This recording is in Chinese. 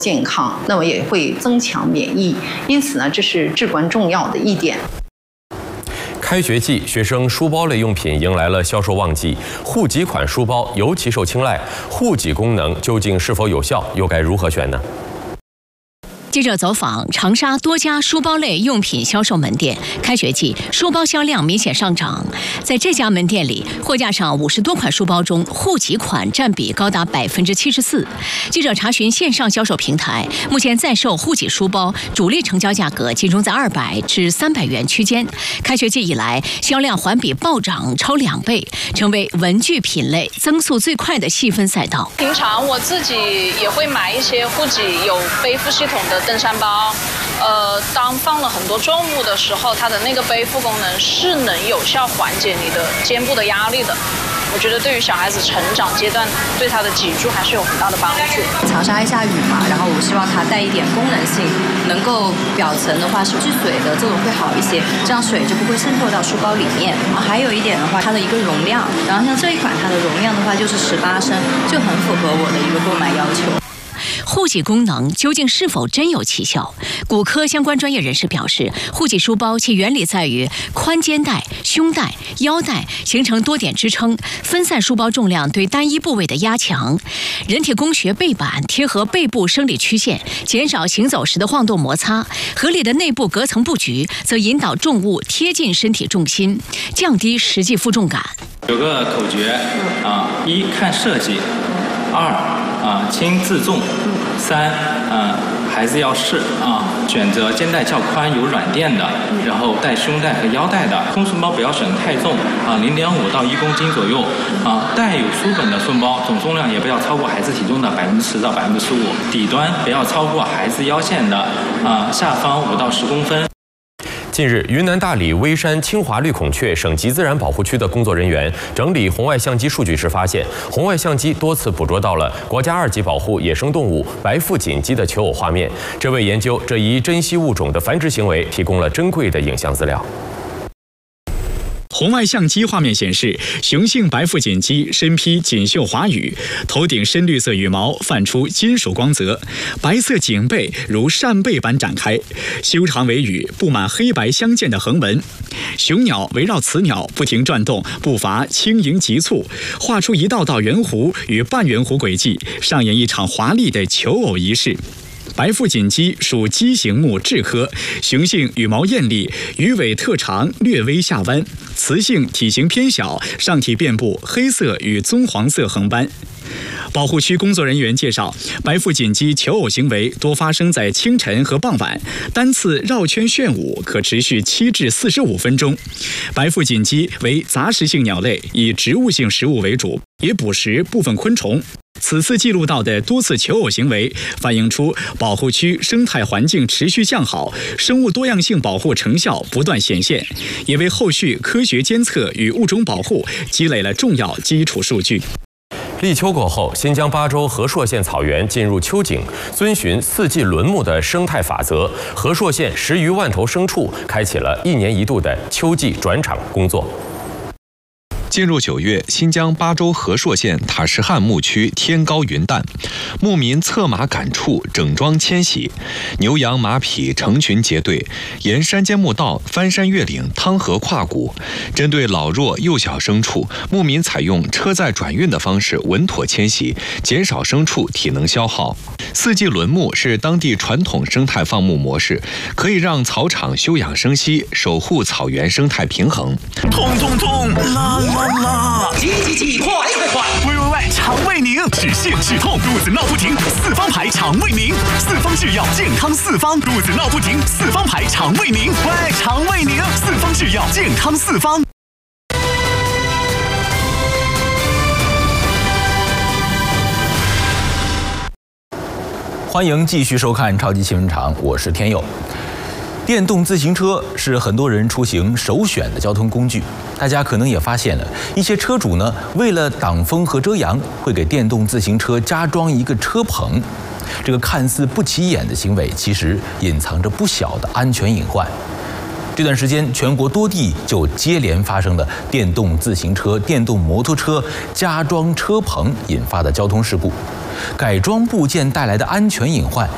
健康，那么也会增强免疫，因此呢，这是至关重要的一点。 开学季，学生书包类用品迎来了销售旺季，户籍款书包尤其受青睐。户籍功能究竟是否有效，又该如何选呢？ 记者走访长沙多家书包类用品销售门店，开学季书包销量明显上涨。在这家门店里，货架上50多款书包中，户籍款占比高达74%。记者查询线上销售平台，目前在售户籍书包主力成交价格集中在200至300元区间。开学季以来，销量环比暴涨超2倍，成为文具品类增速最快的细分赛道。 平常我自己也会买一些户籍有背负系统的登山包，当放了很多重物的时候，它的那个背负功能是能有效缓解你的肩部的压力的。我觉得对于小孩子成长阶段，对他的脊柱还是有很大的帮助。 长沙爱下雨嘛，然后我希望它带一点功能性，能够表层的话是治水的，这种会好一些，这样水就不会渗透到书包里面。还有一点的话，它的一个容量，然后像这一款它的容量的话就是18升，就很符合我的一个购买要求。 户籍功能究竟是否真有奇效？骨科相关专业人士表示，户籍书包其原理在于宽肩带、胸带、腰带形成多点支撑，分散书包重量对单一部位的压强。人体工学背板贴合背部生理曲线，减少行走时的晃动摩擦。合理的内部隔层布局，则引导重物贴近身体重心，降低实际负重感。 有个口诀：1看设计，2轻自重，3孩子要试选择肩带较宽有软垫的，然后带胸带和腰带的。空顺包不要选太重0.5到1公斤左右带有书本的顺包总重量也不要超过孩子体重的10%到15%，底端不要超过孩子腰线的下方5到10公分。 近日，云南大理微山清华绿孔雀省级自然保护区的工作人员整理红外相机数据时发现，红外相机多次捕捉到了国家2级保护野生动物白腹锦鸡的求偶画面，这为研究这一珍稀物种的繁殖行为提供了珍贵的影像资料。 红外相机画面显示，雄性白腹锦鸡身披锦绣华羽，头顶深绿色羽毛泛出金属光泽，白色颈背如扇贝般展开，修长尾羽布满黑白相间的横纹。雄鸟围绕雌鸟不停转动，步伐轻盈急促，画出一道道圆弧与半圆弧轨迹，上演一场华丽的求偶仪式。白腹锦鸡属鸡形目雉科，雄性羽毛艳丽，鱼尾特长，略微下弯；雌性体型偏小，上体遍布黑色与棕黄色横斑。保护区工作人员介绍，白腹锦鸡求偶行为多发生在清晨和傍晚，单次绕圈炫舞可持续7至45分钟。白腹锦鸡为杂食性鸟类，以植物性食物为主，也捕食部分昆虫。此次记录到的多次求偶行为，反映出保护区生态环境持续向好，生物多样性保护成效不断显现，也为后续科学监测与物种保护积累了重要基础数据。 立秋过后，新疆巴州和硕县草原进入秋景，遵循四季轮牧的生态法则，和硕县10余万头牲畜开启了1年1度的秋季转场工作。 进入9月，新疆巴州和硕县塔什汉牧区天高云淡，牧民策马赶畜，整装迁徙，牛羊马匹成群结队，沿山间牧道翻山越岭，趟河跨谷。针对老弱幼小牲畜，牧民采用车载转运的方式稳妥迁徙，减少牲畜体能消耗。四季轮牧是当地传统生态放牧模式，可以让草场休养生息，守护草原生态平衡。 痛痛痛，啦啦啦！急，快！喂，肠胃宁，止泻止痛，肚子闹不停，四方牌肠胃宁，四方制药健康四方，肚子闹不停，四方牌肠胃宁，喂，肠胃宁，四方制药健康四方。 欢迎继续收看超级新闻场，我是天佑。电动自行车是很多人出行首选的交通工具，大家可能也发现了，一些车主呢，为了挡风和遮阳，会给电动自行车加装一个车棚。这个看似不起眼的行为，其实隐藏着不小的安全隐患。这段时间，全国多地就接连发生了电动自行车、电动摩托车加装车棚引发的交通事故。改装部件带来的安全隐患